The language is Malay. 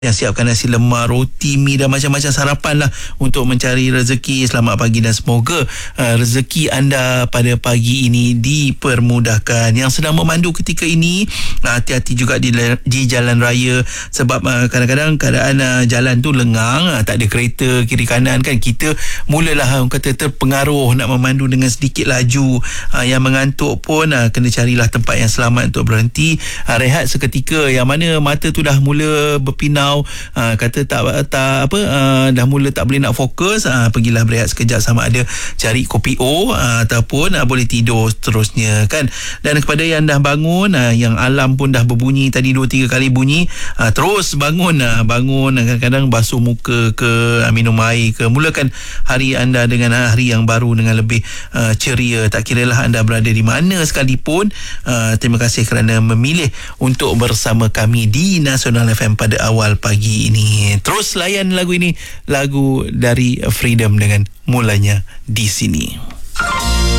yang siapkan nasi lemak, roti, mi dan macam-macam sarapan lah untuk mencari rezeki. Selamat pagi dan semoga rezeki anda pada pagi ini dipermudahkan. Yang sedang memandu ketika ini, hati-hati juga di jalan raya, sebab kadang-kadang keadaan jalan tu lengang, tak ada kereta kiri kanan kan, kita mulalah kata terpengaruh nak memandu dengan sedikit laju. Yang mengantuk pun kena carilah tempat yang selamat untuk berhenti, rehat seketika. Yang mana mata tu dah mula berpinau, kata dah mula tak boleh nak fokus, pergilah berehat sekejap, sama ada cari kopi ataupun boleh tidur seterusnya kan. Dan kepada yang dah bangun, yang alam pun dah berbunyi tadi 2-3 kali bunyi, terus bangun, kadang-kadang basuh muka ke, minum air ke, mulakan hari anda dengan hari yang baru dengan lebih ceria. Tak kiralah anda berada di mana sekalipun. Terima kasih kerana memilih untuk bersama kami di Nasional FM pada awal pagi ini. Terus layan lagu ini, lagu dari Freedom dengan Mulanya di Sini.